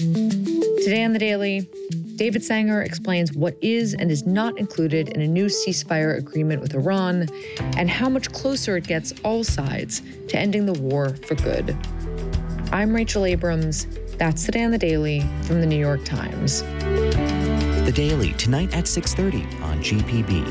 Today on The Daily, David Sanger explains what is and is not included in a new ceasefire agreement with Iran and how much closer it gets all sides to ending the war for good. I'm Rachel Abrams. That's Today on The Daily from The New York Times. The Daily, tonight at 6:30 on GPB.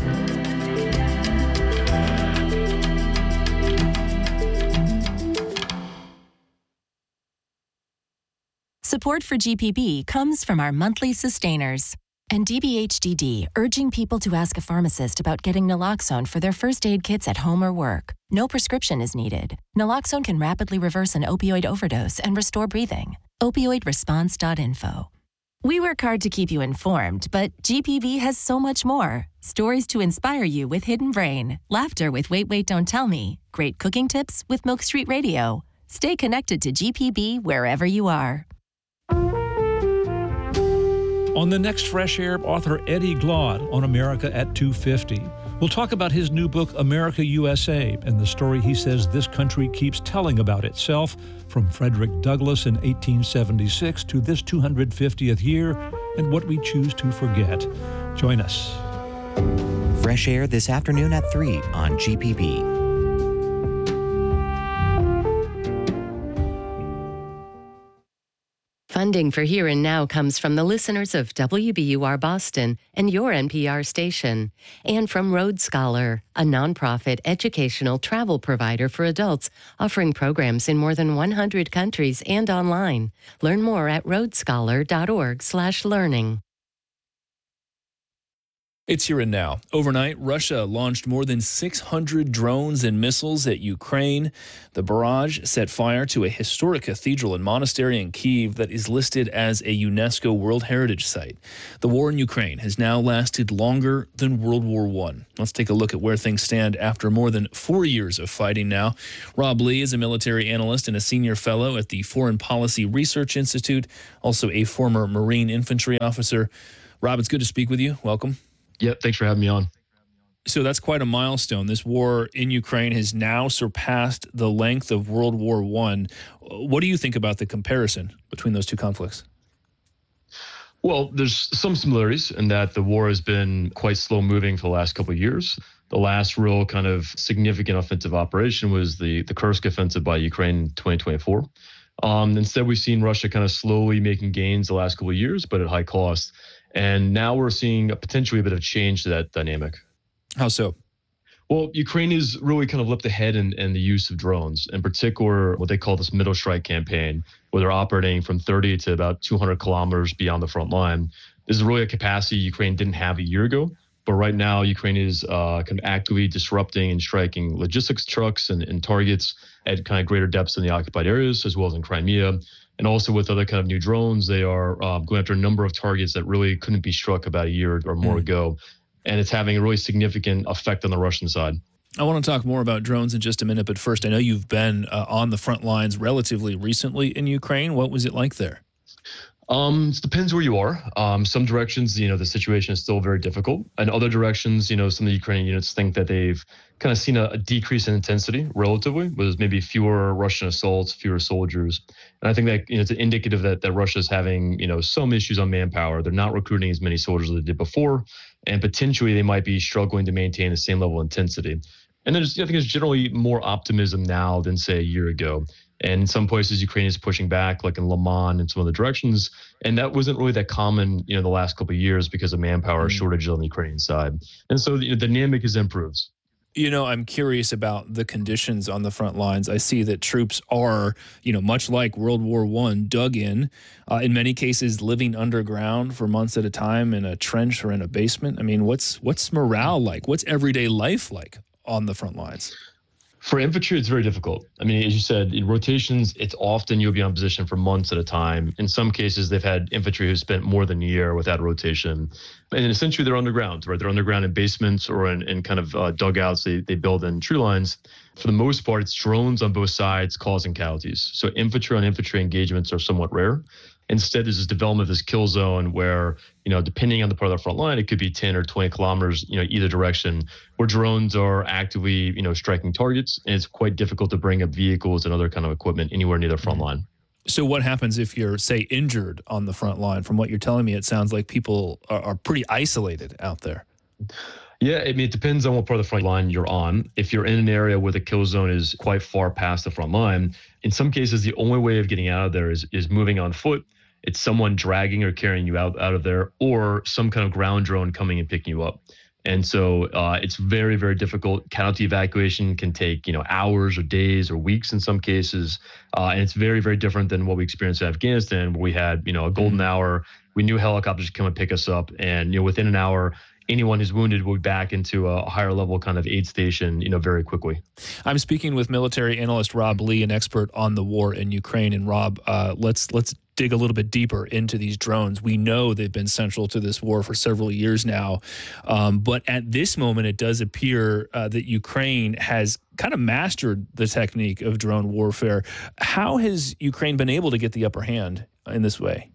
Support for GPB comes from our monthly sustainers and DBHDD, urging people to ask a pharmacist about getting naloxone for their first aid kits at home or work. No prescription is needed. Naloxone can rapidly reverse an opioid overdose and restore breathing. Opioidresponse.info. We work hard to keep you informed, but GPB has so much more. Stories to inspire you with Hidden Brain, laughter with Wait, Wait, Don't Tell Me, great cooking tips with Milk Street Radio. Stay connected to GPB wherever you are. On the next Fresh Air, author Eddie Glaude on America at 250. We'll talk about his new book, America USA, and the story he says this country keeps telling about itself, from Frederick Douglass in 1876 to this 250th year, and what we choose to forget. Join us. Fresh Air this afternoon at 3 on GPB. Funding for Here and Now comes from the listeners of WBUR Boston and your NPR station, and from Road Scholar, a nonprofit educational travel provider for adults offering programs in more than 100 countries and online. Learn more at roadscholar.org/learning. It's Here and Now. Overnight, Russia launched more than 600 drones and missiles at Ukraine. The barrage set fire to a historic cathedral and monastery in Kyiv that is listed as a UNESCO World Heritage Site. The war in Ukraine has now lasted longer than World War I. Let's take a look at where things stand after more than 4 years of fighting now. Rob Lee is a military analyst and a senior fellow at the Foreign Policy Research Institute, also a former Marine infantry officer. Rob, it's good to speak with you. Welcome. Yep, thanks for having me on. So that's quite a milestone. This war in Ukraine has now surpassed the length of World War I. What do you think about the comparison between those two conflicts? Well, there's some similarities in that the war has been quite slow moving for the last couple of years. The last real kind of significant offensive operation was the Kursk offensive by Ukraine in 2024. Instead, we've seen Russia kind of slowly making gains the last couple of years, but at high cost. And now we're seeing potentially a bit of change to that dynamic. How so? Well, Ukraine has really kind of leapt ahead in the use of drones, in particular what they call this middle strike campaign, where they're operating from 30 to about 200 kilometers beyond the front line. This is really a capacity Ukraine didn't have a year ago. But right now, Ukraine is kind of actively disrupting and striking logistics trucks and targets at kind of greater depths in the occupied areas, as well as in Crimea. And also with other kind of new drones, they are going after a number of targets that really couldn't be struck about a year or more ago. And it's having a really significant effect on the Russian side. I want to talk more about drones in just a minute, but first, I know you've been on the front lines relatively recently in Ukraine. What was it like there? It depends where you are. Some directions, the situation is still very difficult. And other directions, some of the Ukrainian units think that they've kind of seen a decrease in intensity relatively, with maybe fewer Russian assaults, fewer soldiers. And I think that it's indicative that Russia's having, some issues on manpower. They're not recruiting as many soldiers as they did before, and potentially they might be struggling to maintain the same level of intensity. And I think there's generally more optimism now than, say, a year ago. And in some places, Ukraine is pushing back, like in Liman and some other directions. And that wasn't really that common, the last couple of years because of manpower shortage on the Ukrainian side. And so the dynamic has improved. I'm curious about the conditions on the front lines. I see that troops are, much like World War I, dug in many cases, living underground for months at a time in a trench or in a basement. I mean, what's morale like? What's everyday life like on the front lines? For infantry, it's very difficult. I mean, as you said, in rotations, it's often you'll be on position for months at a time. In some cases, they've had infantry who spent more than a year without rotation. And essentially, they're underground, right? They're underground in basements or in kind of dugouts they build in tree lines. For the most part, it's drones on both sides causing casualties. So infantry on infantry engagements are somewhat rare. Instead, there's this development of this kill zone where, depending on the part of the front line, it could be 10 or 20 kilometers, either direction, where drones are actively, striking targets. And it's quite difficult to bring up vehicles and other kind of equipment anywhere near the front line. So what happens if you're, say, injured on the front line? From what you're telling me, it sounds like people are pretty isolated out there. Yeah, I mean, it depends on what part of the front line you're on. If you're in an area where the kill zone is quite far past the front line, in some cases, the only way of getting out of there is moving on foot. It's someone dragging or carrying you out of there, or some kind of ground drone coming and picking you up. And so it's very, very difficult. Casualty evacuation can take, hours or days or weeks in some cases. And it's very, very different than what we experienced in Afghanistan, where we had, a golden hour. We knew helicopters would come and pick us up. And, within an hour, anyone who's wounded will be back into a higher level kind of aid station, very quickly. I'm speaking with military analyst Rob Lee, an expert on the war in Ukraine. And Rob, let's dig a little bit deeper into these drones. We know they've been central to this war for several years now. But at this moment, it does appear that Ukraine has kind of mastered the technique of drone warfare. How has Ukraine been able to get the upper hand in this way?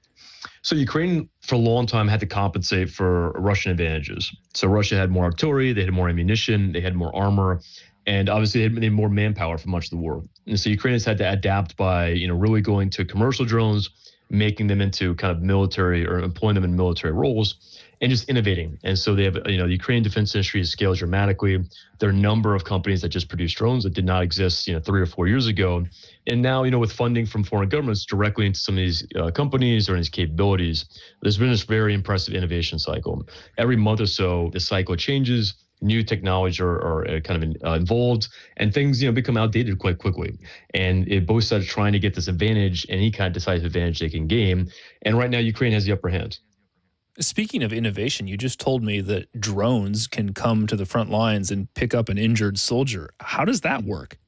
So Ukraine, for a long time, had to compensate for Russian advantages. So Russia had more artillery, they had more ammunition, they had more armor, and obviously they had more manpower for much of the war. And so Ukrainians had to adapt by, really going to commercial drones, making them into kind of military or employing them in military roles, and just innovating. And so they have, the Ukrainian defense industry has scaled dramatically. There are a number of companies that just produce drones that did not exist, 3 or 4 years ago. And now, with funding from foreign governments directly into some of these companies or these capabilities, there's been this very impressive innovation cycle. Every month or so, the cycle changes. New technologies are kind of involved, and things become outdated quite quickly. And both sides are trying to get this advantage, any kind of decisive advantage they can gain. And right now, Ukraine has the upper hand. Speaking of innovation, you just told me that drones can come to the front lines and pick up an injured soldier. How does that work?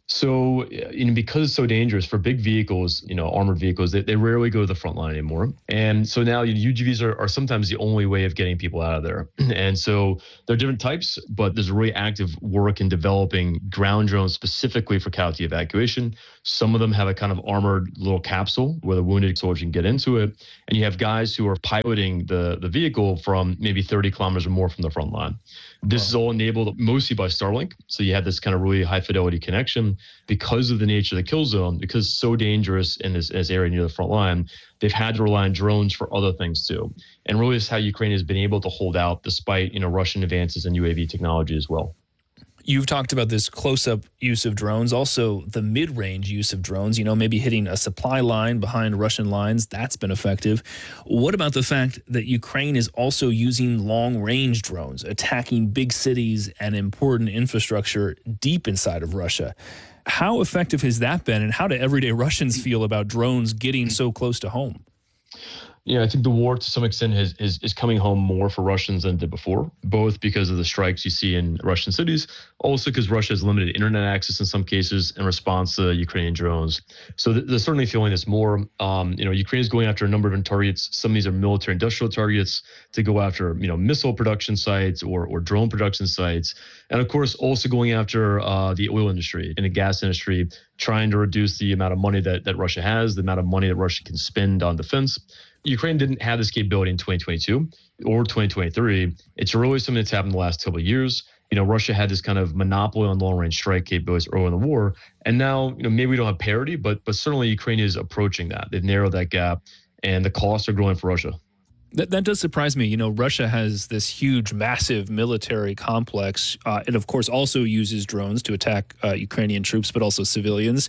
So, because it's so dangerous for big vehicles, armored vehicles, they rarely go to the front line anymore. And so now UGVs are sometimes the only way of getting people out of there. And so there are different types, but there's really active work in developing ground drones specifically for casualty evacuation. Some of them have a kind of armored little capsule where the wounded soldier can get into it. And you have guys who are piloting the vehicle from maybe 30 kilometers or more from the front line. This is all enabled mostly by Starlink. So you have this kind of really high fidelity connection because of the nature of the kill zone, because it's so dangerous in this area near the front line. They've had to rely on drones for other things too. And really is how Ukraine has been able to hold out despite, Russian advances in UAV technology as well. You've talked about this close-up use of drones, also the mid-range use of drones, maybe hitting a supply line behind Russian lines. That's been effective. What about the fact that Ukraine is also using long-range drones, attacking big cities and important infrastructure deep inside of Russia? How effective has that been, and how do everyday Russians feel about drones getting so close to home? Yeah, I think the war to some extent is coming home more for Russians than it did before, both because of the strikes you see in Russian cities, also because Russia has limited internet access in some cases in response to Ukrainian drones. So they're certainly feeling this more. Ukraine is going after a number of different targets. Some of these are military industrial targets to go after, missile production sites or drone production sites. And of course, also going after the oil industry and the gas industry, trying to reduce the amount of money that Russia has, the amount of money that Russia can spend on defense. Ukraine didn't have this capability in 2022 or 2023. It's really something that's happened the last couple of years. Russia had this kind of monopoly on long-range strike capabilities early in the war. And now, maybe we don't have parity, but certainly Ukraine is approaching that. They've narrowed that gap, and the costs are growing for Russia. That does surprise me. Russia has this huge, massive military complex. It, of course, also uses drones to attack Ukrainian troops, but also civilians.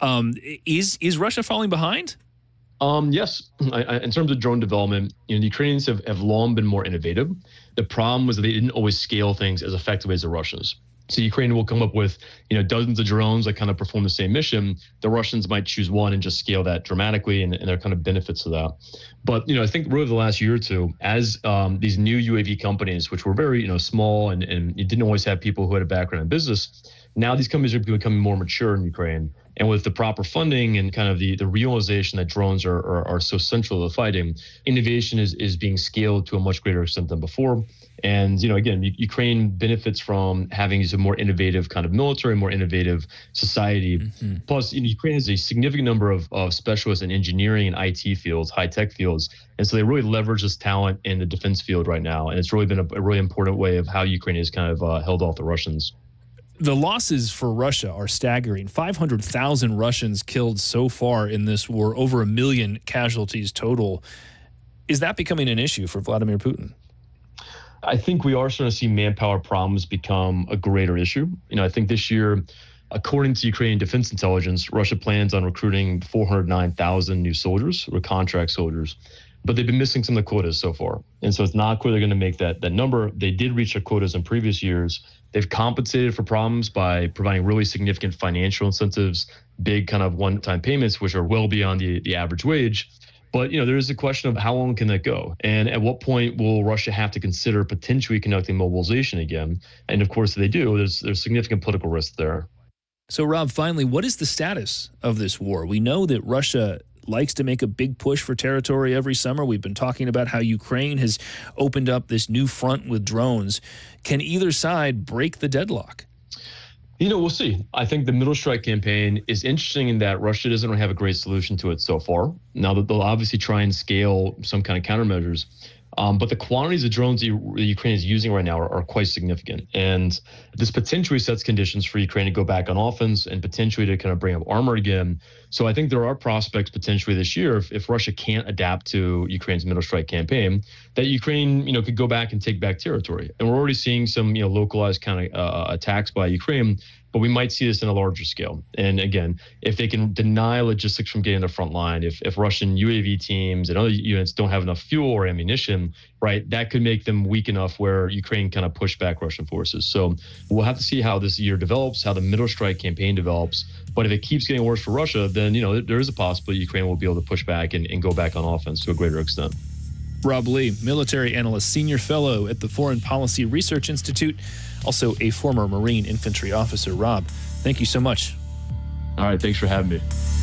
Is Russia falling behind? Yes. In terms of drone development, the Ukrainians have long been more innovative. The problem was that they didn't always scale things as effectively as the Russians. So Ukraine will come up with, dozens of drones that kind of perform the same mission. The Russians might choose one and just scale that dramatically, and there are kind of benefits to that. But, I think really the last year or two, as these new UAV companies, which were very, small and you didn't always have people who had a background in business, now these companies are becoming more mature in Ukraine. And with the proper funding and kind of the realization that drones are so central to the fighting, innovation is being scaled to a much greater extent than before. And, again, Ukraine benefits from having a more innovative kind of military, more innovative society. Mm-hmm. Plus, Ukraine has a significant number of specialists in engineering and IT fields, high-tech fields. And so they really leverage this talent in the defense field right now. And it's really been a really important way of how Ukraine has kind of held off the Russians. The losses for Russia are staggering. 500,000 Russians killed so far in this war, over 1 million casualties total. Is that becoming an issue for Vladimir Putin? I think we are starting to see manpower problems become a greater issue. I think this year, according to Ukrainian Defense Intelligence, Russia plans on recruiting 409,000 new soldiers or contract soldiers, but they've been missing some of the quotas so far. And so it's not clear they're going to make that number. They did reach their quotas in previous years. They've compensated for problems by providing really significant financial incentives, big kind of one-time payments, which are well beyond the average wage. But, there is a question of how long can that go? And at what point will Russia have to consider potentially conducting mobilization again? And of course, if they do, there's significant political risk there. So, Rob, finally, what is the status of this war? We know that Russia likes to make a big push for territory every summer. We've been talking about how Ukraine has opened up this new front with drones. Can either side break the deadlock? We'll see. I think the Middle Strike campaign is interesting in that Russia doesn't really have a great solution to it so far. Now that they'll obviously try and scale some kind of countermeasures. But the quantities of drones Ukraine is using right now are quite significant. And this potentially sets conditions for Ukraine to go back on offense and potentially to kind of bring up armor again. So I think there are prospects potentially this year, if Russia can't adapt to Ukraine's Middle Strike campaign, that Ukraine, could go back and take back territory. And we're already seeing some, localized kind of attacks by Ukraine, but we might see this in a larger scale. And again, if they can deny logistics from getting to the front line, if Russian UAV teams and other units don't have enough fuel or ammunition, right, that could make them weak enough where Ukraine kind of push back Russian forces. So we'll have to see how this year develops, how the Middle Strike campaign develops. But if it keeps getting worse for Russia, then, there is a possibility Ukraine will be able to push back and go back on offense to a greater extent. Rob Lee, military analyst, senior fellow at the Foreign Policy Research Institute, also a former Marine infantry officer. Rob, thank you so much. All right, thanks for having me.